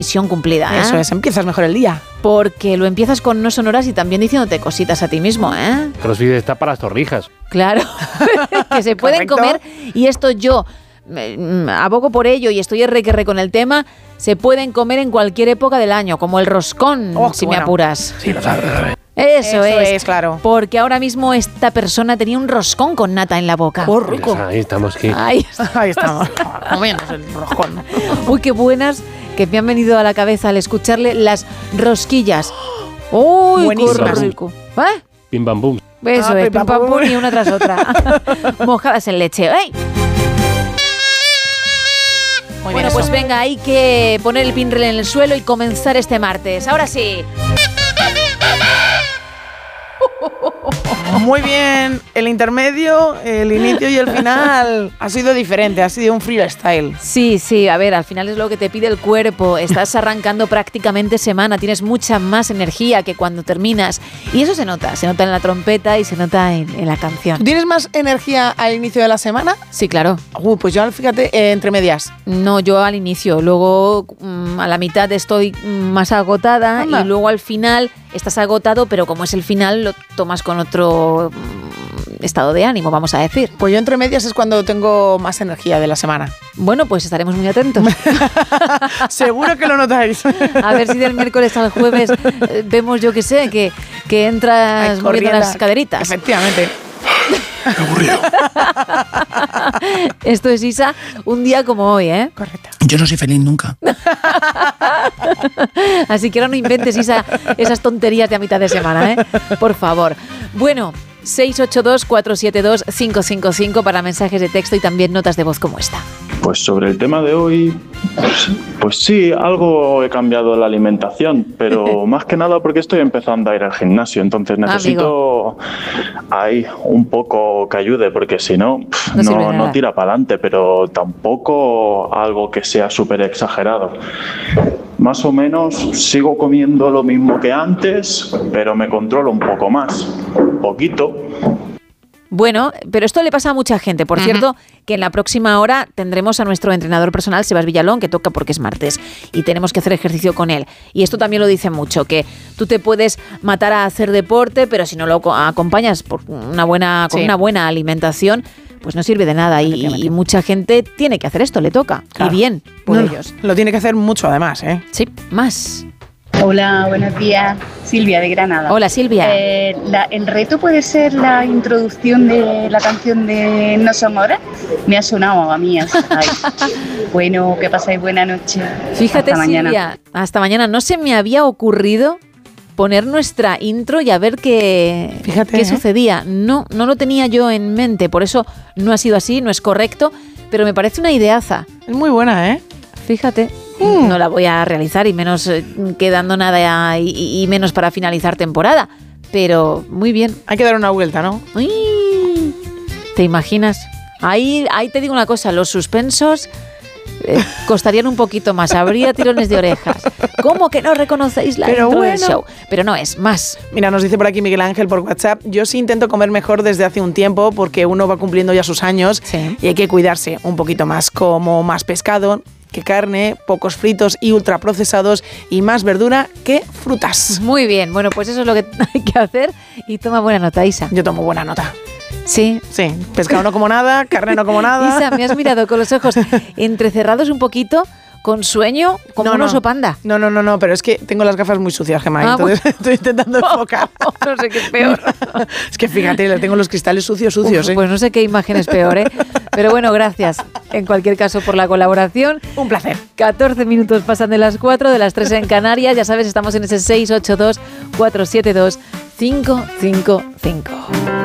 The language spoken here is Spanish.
misión cumplida, ¿eh? Eso es, empiezas mejor el día. Porque lo empiezas con no sonoras y también diciéndote cositas a ti mismo, ¿eh? CrossFit está para las torrijas. Claro, que se pueden comer, y esto yo abogo por ello y estoy R con el tema, se pueden comer en cualquier época del año, como el roscón, si me apuras. Sí, lo sabes. Eso es, claro. Porque ahora mismo esta persona tenía un roscón con nata en la boca. ¡Oh, rico! Ahí estamos, aquí. Ahí estamos, comiendo el roscón. Uy, qué buenas que me han venido a la cabeza al escucarle las rosquillas. ¡Uy, buenísimas! qué rico! ¿Eh? Pim pam pum. Eso es, pim pam pum y una tras otra. Mojadas en leche. ¡Ey! Muy Bueno, bien, pues eso. venga, hay que poner el pinrel en el suelo y comenzar este martes. Ahora sí. Muy bien, el intermedio, el inicio y el final ha sido diferente, ha sido un freestyle. Sí, a ver, al final es lo que te pide el cuerpo. Estás arrancando prácticamente semana, tienes mucha más energía que cuando terminas. Y eso se nota en la trompeta y se nota en la canción. ¿Tú tienes más energía al inicio de la semana? Sí, claro. Pues yo, fíjate, entre medias. No, yo al inicio, luego a la mitad estoy más agotada. Anda. Y luego al final estás agotado, pero como es el final lo tomas con otro estado de ánimo, vamos a decir. Pues yo entre medias es cuando tengo más energía de la semana. Bueno, pues estaremos muy atentos. Seguro que lo notáis. A ver si del miércoles al jueves vemos, yo que sé, que entras moviendo las caderitas. Efectivamente. Qué aburrido. Esto es, Isa, un día como hoy, ¿eh? Correcto. Yo no soy feliz nunca. Así que ahora no inventes, Isa, esas tonterías de a mitad de semana, ¿eh? Por favor. Bueno, 682-472-555 para mensajes de texto y también notas de voz como esta. Pues sobre el tema de hoy, pues sí, algo he cambiado en la alimentación, pero más que nada porque estoy empezando a ir al gimnasio, entonces necesito ahí un poco que ayude, porque si no, no tira para adelante, pero tampoco algo que sea súper exagerado. Más o menos sigo comiendo lo mismo que antes, pero me controlo un poco más, un poquito. Bueno, pero esto le pasa a mucha gente. Por cierto, que en la próxima hora tendremos a nuestro entrenador personal, Sebas Villalón, que toca porque es martes y tenemos que hacer ejercicio con él. Y esto también lo dice mucho, que tú te puedes matar a hacer deporte, pero si no lo acompañas por con una buena alimentación, pues no sirve de nada. Y mucha gente tiene que hacer esto, le toca. Claro. Y bien por ellos. Lo tiene que hacer mucho además, ¿eh? Sí, más. Hola, buenos días. Silvia de Granada. Hola, Silvia. ¿El reto puede ser la introducción de la canción de No son horas? Me ha sonado a mí. Bueno, que pasáis buena noche. Fíjate, hasta Silvia, mañana. Hasta mañana. No se me había ocurrido poner nuestra intro y a ver qué sucedía. No lo tenía yo en mente, por eso no ha sido así, no es correcto, pero me parece una ideaza. Es muy buena, ¿eh? Fíjate. No la voy a realizar y menos quedando nada y menos para finalizar temporada. Pero muy bien. Hay que dar una vuelta, ¿no? Uy, ¿te imaginas? Ahí te digo una cosa, los suspensos costarían un poquito más, habría tirones de orejas. ¿Cómo que no reconocéis la intro del show? Pero no es más. Mira, nos dice por aquí Miguel Ángel por WhatsApp, yo sí intento comer mejor desde hace un tiempo porque uno va cumpliendo ya sus años y hay que cuidarse un poquito más, como más pescado que carne, pocos fritos y ultraprocesados y más verdura que frutas. Muy bien, bueno, pues eso es lo que hay que hacer y toma buena nota, Isa. Yo tomo buena nota. Sí. Sí, pescado no como nada, carne no como nada. Isa, me has mirado con los ojos entrecerrados un poquito, con sueño, como un oso panda. No, pero es que tengo las gafas muy sucias, Gemma, entonces estoy intentando enfocar. No sé qué es peor. Es que fíjate, tengo los cristales sucios, ¿eh? Pues no sé qué imagen es peor, ¿eh? Pero bueno, gracias en cualquier caso por la colaboración. Un placer. 14 minutos pasan de las 4, de las 3 en Canarias. Ya sabes, estamos en ese 682-472-555.